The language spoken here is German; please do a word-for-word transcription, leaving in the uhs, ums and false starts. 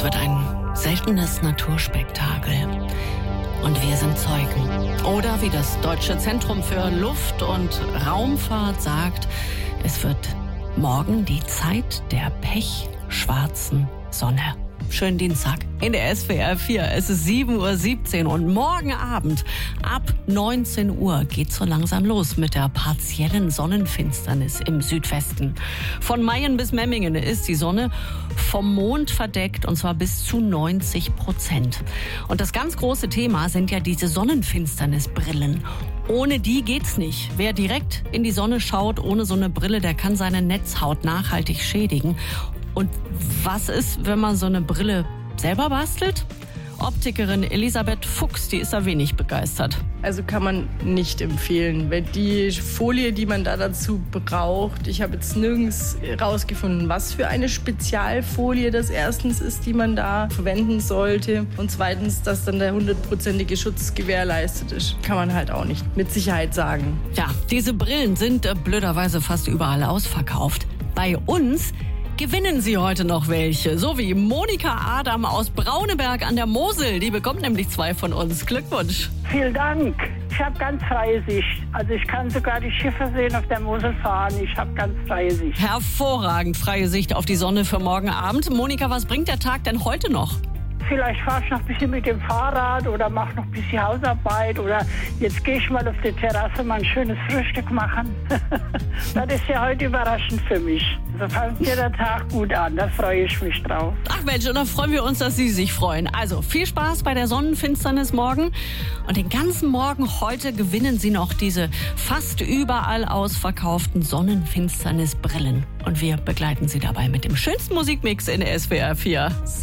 Es wird ein seltenes Naturspektakel. Und wir sind Zeugen. Oder wie das Deutsche Zentrum für Luft- und Raumfahrt sagt, es wird morgen die Zeit der pechschwarzen Sonne. Schönen Dienstag in der S W R vier. Es ist sieben Uhr siebzehn und morgen Abend ab neunzehn Uhr geht's so langsam los mit der partiellen Sonnenfinsternis im Südwesten. Von Mayen bis Memmingen ist die Sonne vom Mond verdeckt, und zwar bis zu neunzig Prozent. Und das ganz große Thema sind ja diese Sonnenfinsternisbrillen. Ohne die geht's nicht. Wer direkt in die Sonne schaut ohne so eine Brille, der kann seine Netzhaut nachhaltig schädigen. Und was ist, wenn man so eine Brille selber bastelt? Optikerin Elisabeth Fuchs, die ist da wenig begeistert. Also kann man nicht empfehlen, weil die Folie, die man da dazu braucht, ich habe jetzt nirgends rausgefunden, was für eine Spezialfolie das erstens ist, die man da verwenden sollte, und zweitens, dass dann der hundertprozentige Schutz gewährleistet ist. Kann man halt auch nicht mit Sicherheit sagen. Ja, diese Brillen sind äh, blöderweise fast überall ausverkauft. Bei uns gewinnen Sie heute noch welche, so wie Monika Adam aus Brauneberg an der Mosel. Die bekommt nämlich zwei von uns. Glückwunsch. Vielen Dank. Ich habe ganz freie Sicht. Also ich kann sogar die Schiffe sehen, auf der Mosel fahren. Ich habe ganz freie Sicht. Hervorragend freie Sicht auf die Sonne für morgen Abend. Monika, was bringt der Tag denn heute noch? Vielleicht fahre ich noch ein bisschen mit dem Fahrrad oder mache noch ein bisschen Hausarbeit oder jetzt gehe ich mal auf die Terrasse mal ein schönes Frühstück machen. Das ist ja heute überraschend für mich. So fängt ja der Tag gut an, da freue ich mich drauf. Ach Mensch, und da freuen wir uns, dass Sie sich freuen. Also viel Spaß bei der Sonnenfinsternis morgen. Und den ganzen Morgen heute gewinnen Sie noch diese fast überall ausverkauften Sonnenfinsternisbrillen. Und wir begleiten Sie dabei mit dem schönsten Musikmix in der S W R vier.